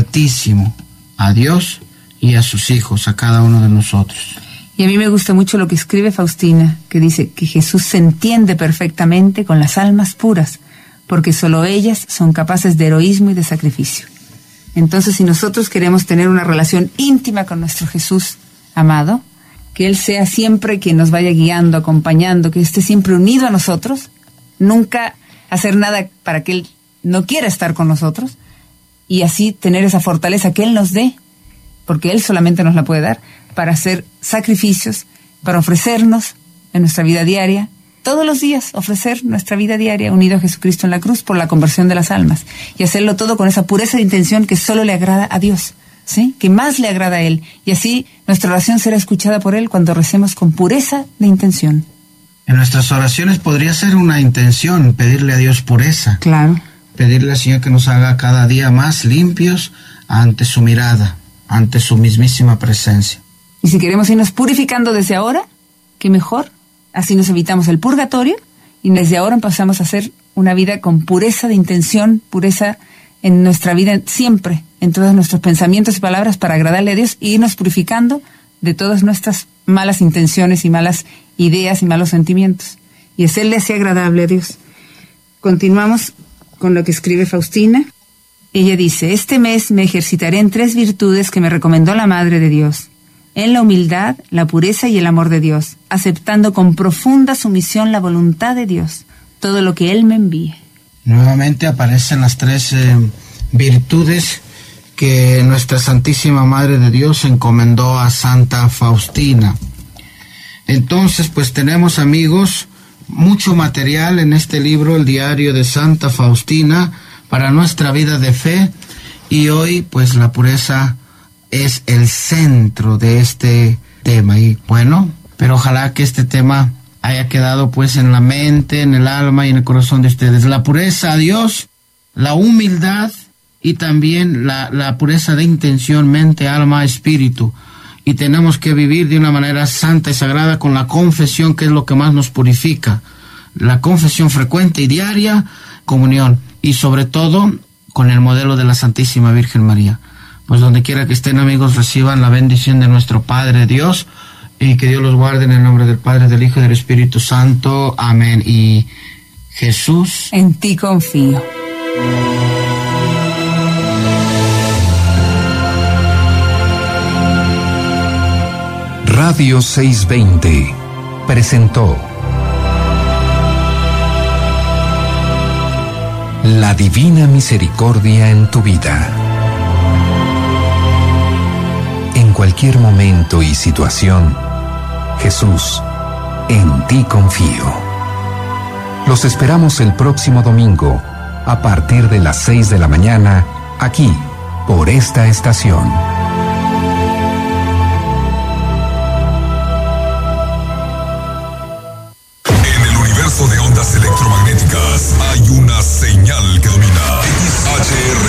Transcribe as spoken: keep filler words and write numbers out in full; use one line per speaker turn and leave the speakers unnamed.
Altísimo, a Dios y a sus hijos, a cada uno de nosotros.
Y a mí me gusta mucho lo que escribe Faustina, que dice que Jesús se entiende perfectamente con las almas puras, porque solo ellas son capaces de heroísmo y de sacrificio. Entonces, si nosotros queremos tener una relación íntima con nuestro Jesús amado, que Él sea siempre quien nos vaya guiando, acompañando, que esté siempre unido a nosotros, nunca hacer nada para que Él no quiera estar con nosotros, y así tener esa fortaleza que Él nos dé, porque Él solamente nos la puede dar, para hacer sacrificios, para ofrecernos en nuestra vida diaria, todos los días ofrecer nuestra vida diaria unido a Jesucristo en la cruz por la conversión de las almas, y hacerlo todo con esa pureza de intención que solo le agrada a Dios, ¿sí? Que más le agrada a Él, y así nuestra oración será escuchada por Él cuando recemos con pureza de intención.
En nuestras oraciones podría ser una intención, pedirle a Dios pureza.
Claro.
Pedirle al Señor que nos haga cada día más limpios ante su mirada, ante su mismísima presencia.
Y si queremos irnos purificando desde ahora, qué mejor. Así nos evitamos el purgatorio y desde ahora empezamos a hacer una vida con pureza de intención, pureza en nuestra vida siempre, en todos nuestros pensamientos y palabras para agradarle a Dios e irnos purificando de todas nuestras malas intenciones y malas ideas y malos sentimientos y hacerle así agradable a Dios. Continuamos con lo que escribe Faustina. Ella dice: este mes me ejercitaré en tres virtudes que me recomendó la Madre de Dios, en la humildad, la pureza y el amor de Dios, aceptando con profunda sumisión la voluntad de Dios, todo lo que Él me envíe.
Nuevamente aparecen las tres eh, virtudes que nuestra Santísima Madre de Dios encomendó a Santa Faustina. Entonces, pues tenemos, amigos, mucho material en este libro, el diario de Santa Faustina, para nuestra vida de fe, y hoy, pues la pureza es el centro de este tema. Y bueno, pero ojalá que este tema haya quedado pues en la mente, en el alma y en el corazón de ustedes. La pureza a Dios, la humildad y también la, la pureza de intención, mente, alma, espíritu. Y tenemos que vivir de una manera santa y sagrada con la confesión, que es lo que más nos purifica. La confesión frecuente y diaria, comunión. Y sobre todo con el modelo de la Santísima Virgen María. Pues donde quiera que estén, amigos, reciban la bendición de nuestro Padre Dios, y que Dios los guarde en el nombre del Padre, del Hijo y del Espíritu Santo. Amén. Y Jesús,
en ti confío.
Radio seiscientos veinte presentó La Divina Misericordia en tu vida. En cualquier momento y situación, Jesús, en ti confío. Los esperamos el próximo domingo, a partir de las seis de la mañana, aquí, por esta estación.
En el universo de ondas electromagnéticas hay una señal que domina. X H R